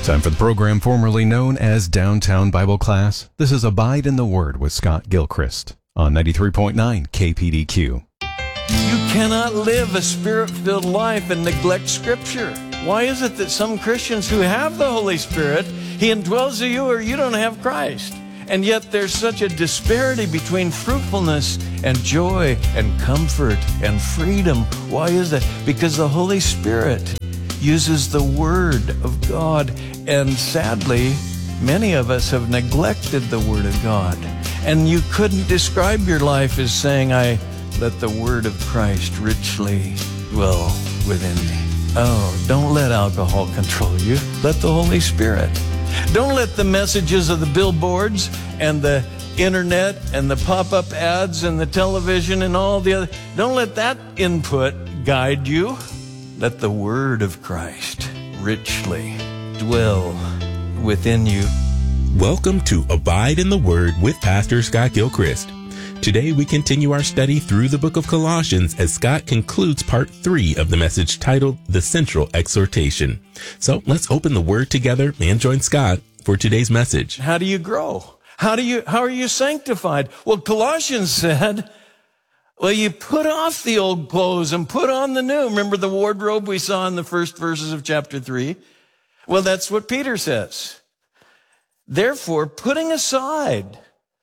Time for the program formerly known as Downtown Bible Class. This is Abide in the Word with Scott Gilchrist on 93.9 KPDQ. You cannot live a Spirit-filled life and neglect Scripture. Why is it that some Christians who have the Holy Spirit, He indwells in you, or you don't have Christ? And yet there's such a disparity between fruitfulness and joy and comfort and freedom. Why is that? Because the Holy Spirit uses the Word of God. And sadly, many of us have neglected the Word of God. And you couldn't describe your life as saying, I let the Word of Christ richly dwell within me. Oh, don't let alcohol control you. Let the Holy Spirit. Don't let the messages of the billboards and the internet and the pop-up ads and the television and all the other, don't let that input guide you. Let the Word of Christ richly dwell within you. Welcome to Abide in the Word with Pastor Scott Gilchrist. Today we continue our study through the book of Colossians as Scott concludes part 3 of the message titled The Central Exhortation. So let's open the Word together and join Scott for today's message. How do you grow? How are you sanctified? Well, Colossians said, well, you put off the old clothes and put on the new. Remember the wardrobe we saw in the first verses of chapter 3? Well, that's what Peter says. Therefore, putting aside,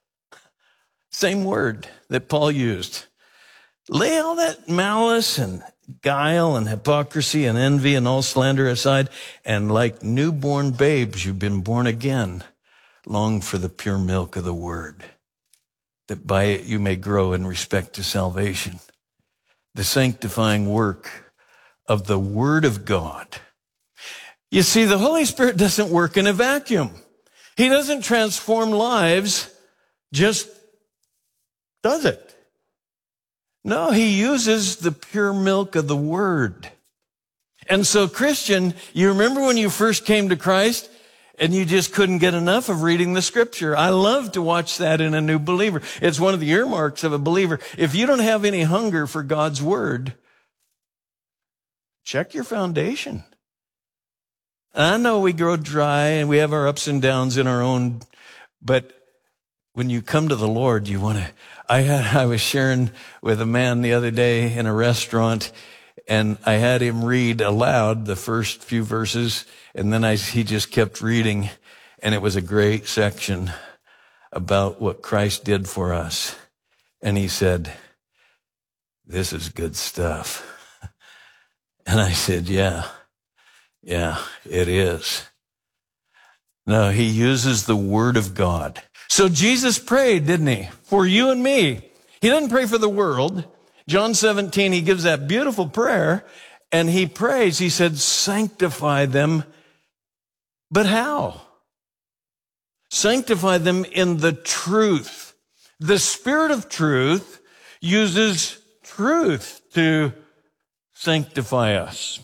same word that Paul used, lay all that malice and guile and hypocrisy and envy and all slander aside, and like newborn babes, you've been born again, long for the pure milk of the word, that by it you may grow in respect to salvation. The sanctifying work of the Word of God. You see, the Holy Spirit doesn't work in a vacuum. He doesn't transform lives, just does it. No, He uses the pure milk of the Word. And so, Christian, you remember when you first came to Christ and you just couldn't get enough of reading the Scripture? I love to watch that in a new believer. It's one of the earmarks of a believer. If you don't have any hunger for God's Word, check your foundation. I know we grow dry and we have our ups and downs in our own, but when you come to the Lord, you want to. I was sharing with a man the other day in a restaurant, and I had him read aloud the first few verses, and then he just kept reading, and it was a great section about what Christ did for us. And he said, "This is good stuff." And I said, Yeah, it is. No, He uses the Word of God. So Jesus prayed, didn't He? For you and me. He didn't pray for the world. John 17, He gives that beautiful prayer, and He prays. He said, sanctify them. But how? Sanctify them in the truth. The Spirit of truth uses truth to sanctify us.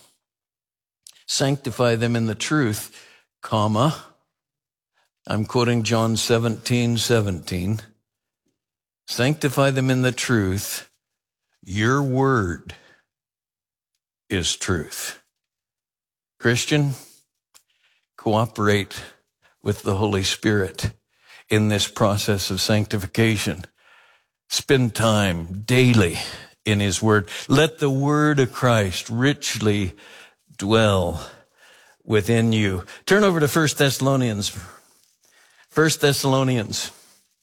Sanctify them in the truth, comma. I'm quoting John 17:17. Sanctify them in the truth. Your word is truth. Christian, cooperate with the Holy Spirit in this process of sanctification. Spend time daily in His Word. Let the Word of Christ richly dwell within you. Turn over to 1 Thessalonians. 1 Thessalonians,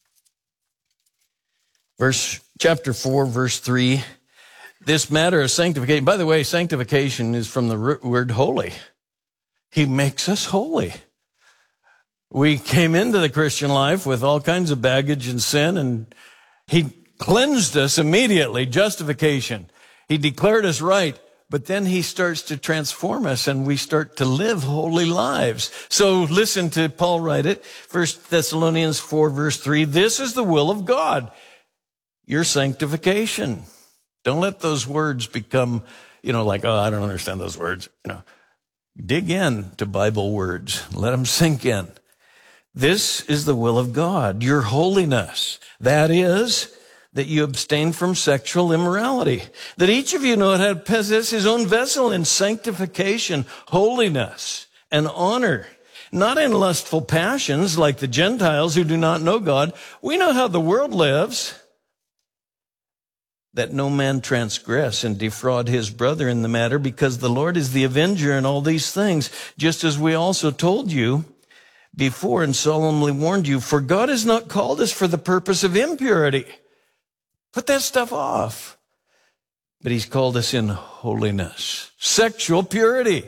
chapter 4, verse 3. This matter of sanctification. By the way, sanctification is from the word holy. He makes us holy. We came into the Christian life with all kinds of baggage and sin, and He cleansed us immediately. Justification. He declared us right. But then He starts to transform us, and we start to live holy lives. So listen to Paul write it. 1 Thessalonians 4, verse 3. This is the will of God, your sanctification. Don't let those words become, like, oh, I don't understand those words. Dig in to Bible words. Let them sink in. This is the will of God, your holiness. That is, that you abstain from sexual immorality, that each of you know how to possess his own vessel in sanctification, holiness, and honor, not in lustful passions like the Gentiles who do not know God. We know how the world lives, that no man transgress and defraud his brother in the matter, because the Lord is the avenger in all these things, just as we also told you before and solemnly warned you. For God has not called us for the purpose of impurity. Put that stuff off. But he's called us in holiness, sexual purity.